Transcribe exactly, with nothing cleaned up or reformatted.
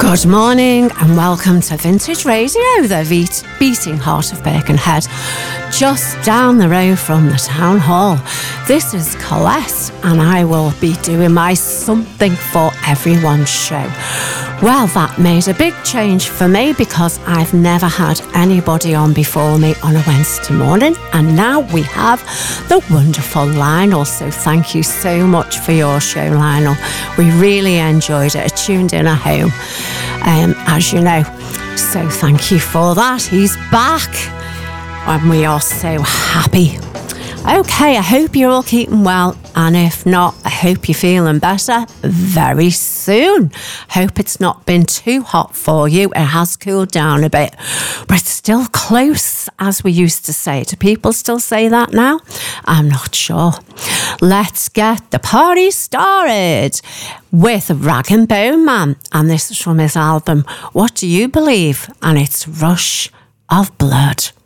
Good morning and welcome to Vintage Radio, the beat, beating heart of Birkenhead, just down the road from the town hall. This is Colette and I will be doing my Something for Everyone show. Well, that made a big change for me because I've never had anybody on before me on a Wednesday morning, and now we have the wonderful Lionel. So thank you so much for your show, Lionel. We really enjoyed it. I tuned in at home, um, as you know. So thank you for that. He's back and we are so happy. Okay, I hope you're all keeping well, and if not, I hope you're feeling better very soon. Hope it's not been too hot for you. It has cooled down a bit, but it's still close, as we used to say. Do people still say that now? I'm not sure. Let's get the party started with Rag and Bone Man, and this is from his album What Do You Believe? And it's Rush of Blood.